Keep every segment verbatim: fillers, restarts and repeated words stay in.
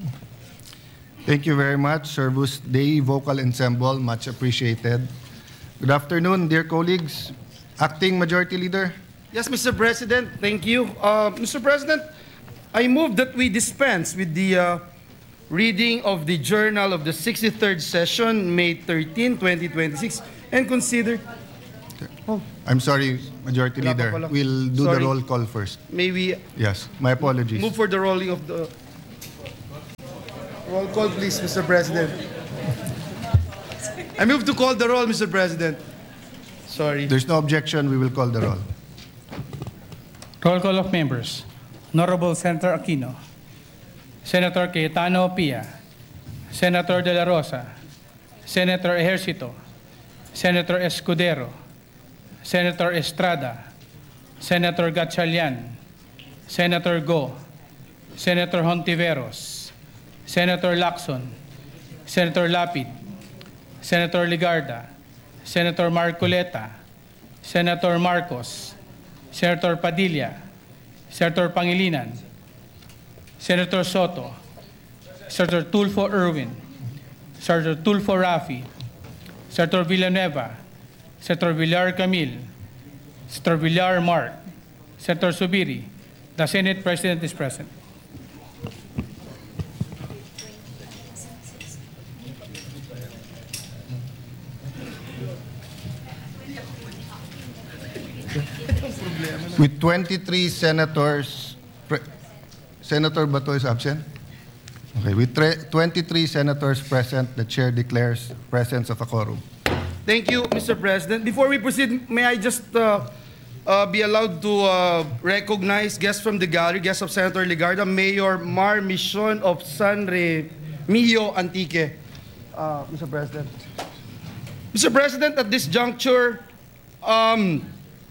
Thank you very much, Servus Dei Vocal Ensemble, much appreciated. Good afternoon, dear colleagues. Acting Majority Leader. Yes, Mister President, thank you. Uh, Mister President, I move that we dispense with the uh, reading of the Journal of the sixty-third Session, May thirteenth, twenty twenty-six, and consider... Oh, I'm sorry, Majority Wala pa Leader. pala. We'll do Sorry. the roll call first. may we Yes, my apologies. move for the rolling of the... Roll call, please, Mister President. I move to call the roll, Mister President. Sorry. There's no objection, we will call the roll. Roll call of members. Honorable Senator Aquino, Senator Cayetano Pia, Senator De La Rosa, Senator Ejercito, Senator Escudero, Senator Estrada, Senator Gatchalian, Senator Go, Senator Hontiveros, Senator Lacson, Senator Lapid, Senator Ligarda, Senator Marcoleta, Senator Marcos, Senator Padilla, Senator Pangilinan, Senator Soto, Senator Tulfo Erwin, Senator Tulfo Rafi, Senator Villanueva, Senator Villar Camil, Senator Villar Mark, Senator Subiri. The Senate President is present. With twenty-three senators, pre Senator Bato is absent? Okay, with twenty-three senators present, the Chair declares presence of a quorum. Thank you, Mister President. Before we proceed, may I just uh, uh, be allowed to uh, recognize guests from the gallery, guests of Senator Ligarda, Mayor Mar Mission of San Remigio Antique. Uh, Mister President. Mister President, at this juncture, um,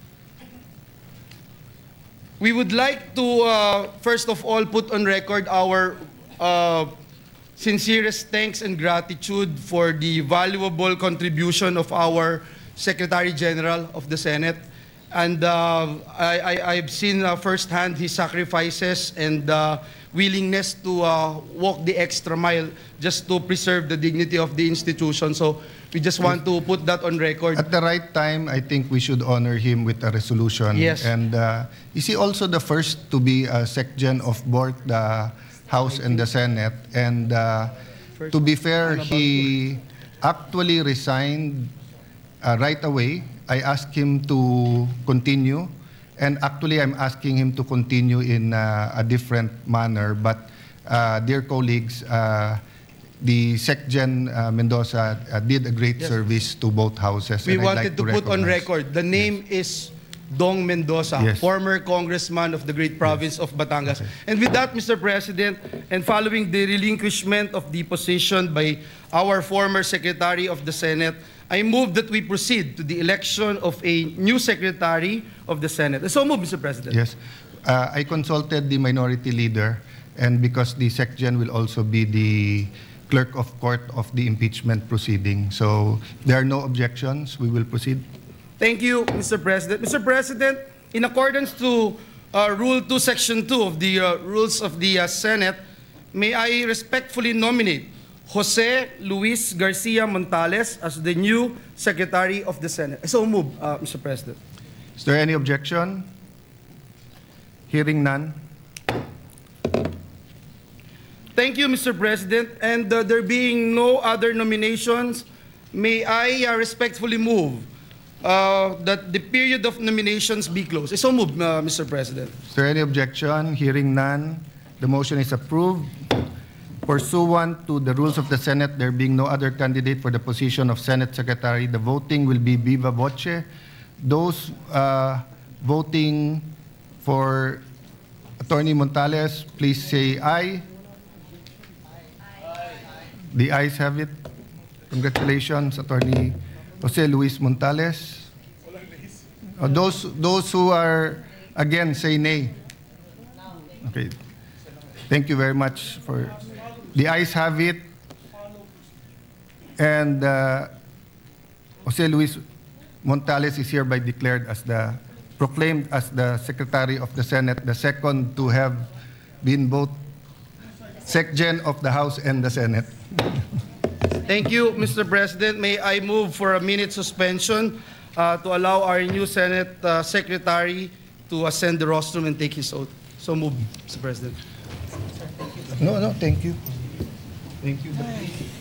we would like to, uh, first of all, put on record our uh, sincerest thanks and gratitude for the valuable contribution of our Secretary General of the Senate. And uh, I, I, I've seen uh, firsthand his sacrifices and uh, willingness to uh, walk the extra mile just to preserve the dignity of the institution. So we just want to put that on record. At the right time, I think we should honor him with a resolution. Yes. And uh, is he also the first to be a SecGen of both the House and the Senate? And uh, to be fair, he actually resigned uh, right away. I asked him to continue, and actually I'm asking him to continue in uh, a different manner. But uh, dear colleagues, uh, the SecGen uh, Mendoza uh, did a great Yes. service to both houses. We and I'd wanted like to, put on recognize- record, the name is Dong Mendoza, Yes. former congressman of the great province of Batangas. Okay. And with that, Mister President, and following the relinquishment of the position by our former Secretary of the Senate, I move that we proceed to the election of a new Secretary of the Senate. So move, Mister President. Yes. Uh, I consulted the minority leader, and because the SecGen will also be the clerk of court of the impeachment proceeding. So there are no objections. We will proceed. Thank you, Mister President. Mister President, in accordance to uh, Rule two, Section two of the uh, Rules of the uh, Senate, may I respectfully nominate Jose Luis Garcia Montales as the new Secretary of the Senate. So move, uh, Mister President. Is there any objection? Hearing none. Thank you, Mister President. And uh, there being no other nominations, may I uh, respectfully move uh, that the period of nominations be closed. So move, uh, Mister President. Is there any objection? Hearing none. The motion is approved. Pursuant to the rules of the Senate, there being no other candidate for the position of Senate Secretary, the voting will be viva voce. Those uh, voting for Attorney Montales, please say aye. The ayes have it. Congratulations, Attorney Jose Luis Montales. Uh, those, those who are against, say nay. Okay. Thank you very much for... The ayes have it. And uh, Jose Luis Montales is hereby declared as the, proclaimed as the Secretary of the Senate, the second to have been both SecGen of the House and the Senate. Thank you, Mister President. May I move for a minute suspension uh, to allow our new Senate uh, Secretary to ascend the rostrum and take his oath. So move, Mister President. No, no, thank you. Thank you.